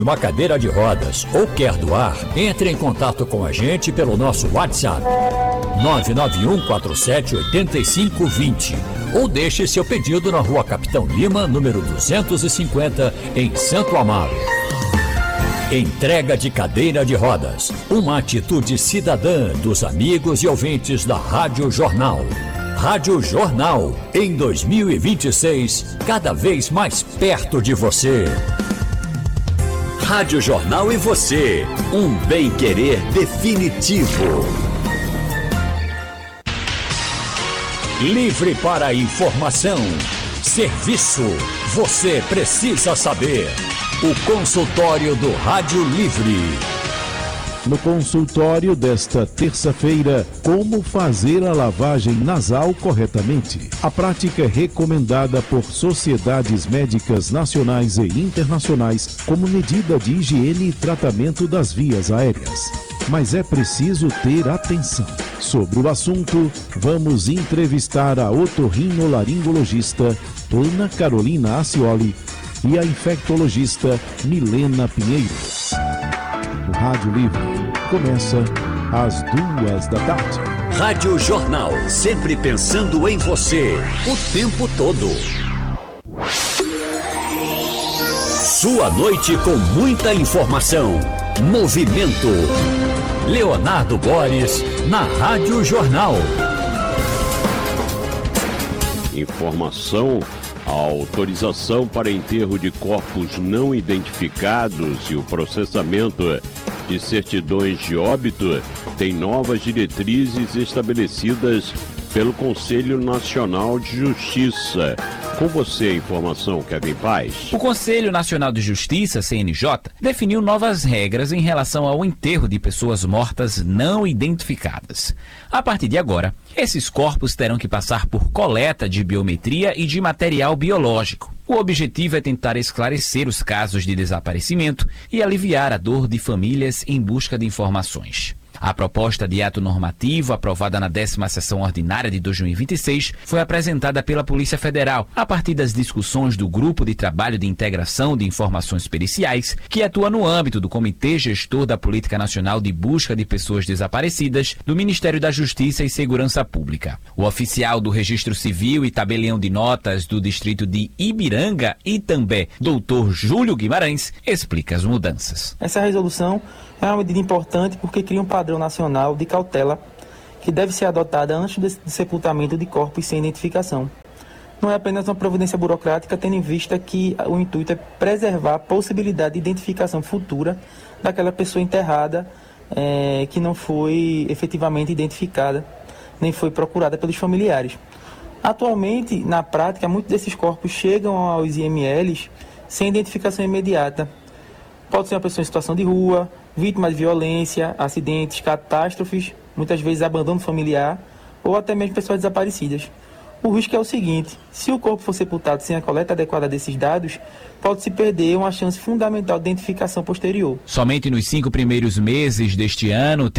Uma cadeira de rodas ou quer doar, entre em contato com a gente pelo nosso WhatsApp 991478520 ou deixe seu pedido na Rua Capitão Lima, número 250, em Santo Amaro. Entrega de cadeira de rodas, uma atitude cidadã dos amigos e ouvintes da Rádio Jornal. Rádio Jornal, em 2026, cada vez mais perto de você. Rádio Jornal e você, um bem-querer definitivo. Livre para informação, serviço, você precisa saber. O consultório do Rádio Livre. No consultório desta terça-feira, como fazer a lavagem nasal corretamente. A prática é recomendada por sociedades médicas nacionais e internacionais como medida de higiene e tratamento das vias aéreas. Mas é preciso ter atenção. Sobre o assunto, vamos entrevistar a otorrinolaringologista Ana Carolina Acioli e a infectologista Milena Pinheiro. O Rádio Livre começa às 14h. Rádio Jornal, sempre pensando em você, o tempo todo. Sua noite com muita informação. Movimento. Leonardo Boris, na Rádio Jornal. Informação. A autorização para enterro de corpos não identificados e o processamento de certidões de óbito tem novas diretrizes estabelecidas pelo Conselho Nacional de Justiça. Com você a informação, Kevin Paz. O Conselho Nacional de Justiça, CNJ, definiu novas regras em relação ao enterro de pessoas mortas não identificadas. A partir de agora, esses corpos terão que passar por coleta de biometria e de material biológico. O objetivo é tentar esclarecer os casos de desaparecimento e aliviar a dor de famílias em busca de informações. A proposta de ato normativo, aprovada na 10ª sessão ordinária de 2026, foi apresentada pela Polícia Federal a partir das discussões do Grupo de Trabalho de Integração de Informações Periciais, que atua no âmbito do Comitê Gestor da Política Nacional de Busca de Pessoas Desaparecidas do Ministério da Justiça e Segurança Pública. O oficial do Registro Civil e tabelião de notas do distrito de Ibiranga, Itambé, Dr. Júlio Guimarães, explica as mudanças. Essa resolução é uma medida importante porque cria um padrão nacional de cautela que deve ser adotada antes do sepultamento de corpos sem identificação. Não é apenas uma providência burocrática, tendo em vista que o intuito é preservar a possibilidade de identificação futura daquela pessoa enterrada que não foi efetivamente identificada, nem foi procurada pelos familiares. Atualmente, na prática, muitos desses corpos chegam aos IMLs sem identificação imediata. Pode ser uma pessoa em situação de rua, vítima de violência, acidentes, catástrofes, muitas vezes abandono familiar ou até mesmo pessoas desaparecidas. O risco é o seguinte: se o corpo for sepultado sem a coleta adequada desses dados, pode-se perder uma chance fundamental de identificação posterior. Somente nos 5 primeiros meses deste ano,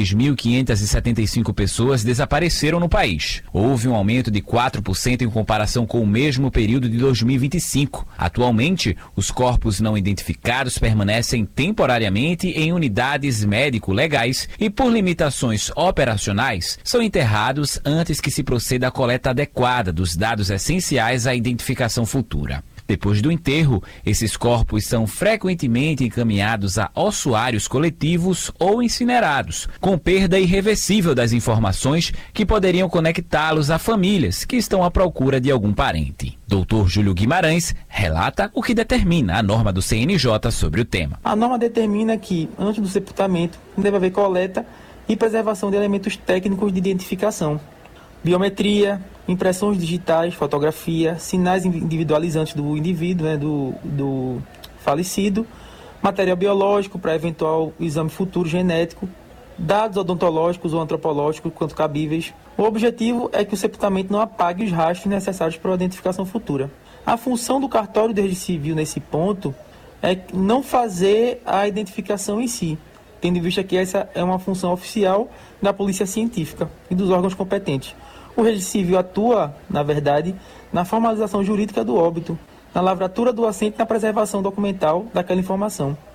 36.575 pessoas desapareceram no país. Houve um aumento de 4% em comparação com o mesmo período de 2025. Atualmente, os corpos não identificados permanecem temporariamente em unidades médico-legais e, por limitações operacionais, são enterrados antes que se proceda à coleta adequada dos dados essenciais à identificação futura. Depois do enterro, esses corpos são frequentemente encaminhados a ossuários coletivos ou incinerados, com perda irreversível das informações que poderiam conectá-los a famílias que estão à procura de algum parente. Dr. Júlio Guimarães relata o que determina a norma do CNJ sobre o tema. A norma determina que, antes do sepultamento, deve haver coleta e preservação de elementos técnicos de identificação. Biometria, impressões digitais, fotografia, sinais individualizantes do indivíduo, do falecido, material biológico para eventual exame futuro genético, dados odontológicos ou antropológicos quanto cabíveis. O objetivo é que o sepultamento não apague os rastros necessários para a identificação futura. A função do cartório de registro civil nesse ponto é não fazer a identificação em si, tendo em vista que essa é uma função oficial da Polícia Científica e dos órgãos competentes. O registro civil atua, na verdade, na formalização jurídica do óbito, na lavratura do assento e na preservação documental daquela informação.